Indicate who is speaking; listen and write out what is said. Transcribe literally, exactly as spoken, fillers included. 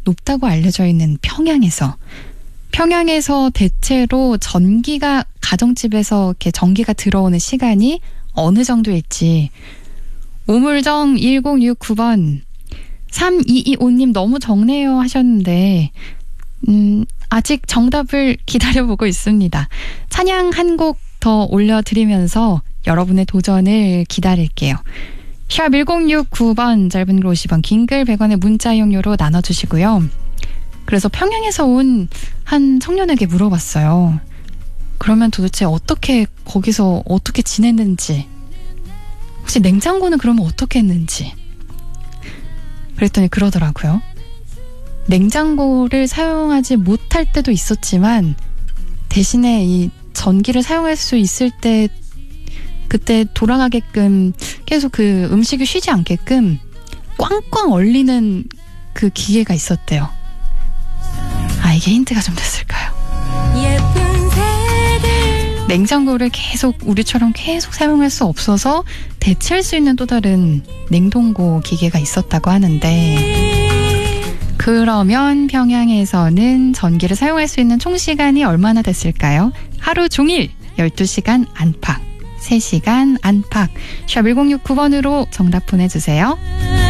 Speaker 1: 높다고 알려져 있는 평양에서 평양에서 대체로 전기가 가정집에서 이렇게 전기가 들어오는 시간이 어느 정도일지 우물정 일공육구 번 삼이이오님 너무 적네요 하셨는데 음, 아직 정답을 기다려보고 있습니다. 찬양 한 곡 더 올려드리면서 여러분의 도전을 기다릴게요. 샵 일공육구 번 짧은 글 오십 원 긴 글 백 원의 문자 이용료로 나눠주시고요. 그래서 평양에서 온 한 청년에게 물어봤어요. 그러면 도대체 어떻게 거기서 어떻게 지냈는지 혹시 냉장고는 그러면 어떻게 했는지 그랬더니 그러더라고요. 냉장고를 사용하지 못할 때도 있었지만 대신에 이 전기를 사용할 수 있을 때 그때 돌아가게끔 계속 그 음식이 쉬지 않게끔 꽝꽝 얼리는 그 기계가 있었대요. 아, 이게 힌트가 좀 됐을까요? 냉장고를 계속 우리처럼 계속 사용할 수 없어서 대체할 수 있는 또 다른 냉동고 기계가 있었다고 하는데 그러면 평양에서는 전기를 사용할 수 있는 총 시간이 얼마나 됐을까요? 하루 종일 열두 시간 안팎, 세 시간 안팎. 샵 일공육구 번으로 정답 보내주세요.